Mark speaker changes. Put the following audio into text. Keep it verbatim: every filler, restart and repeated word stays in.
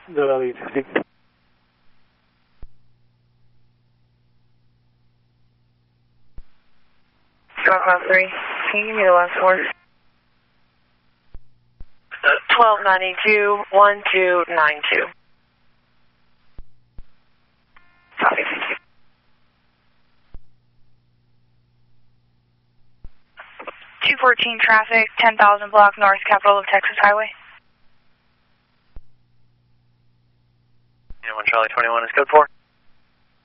Speaker 1: the lead.
Speaker 2: Squawk one three, can you give me the last four? twelve ninety-two, one two nine two. Copy, thank you.
Speaker 3: two fourteen traffic, ten thousand block north, capital of Texas Highway.
Speaker 4: And one Charlie twenty-one is code four.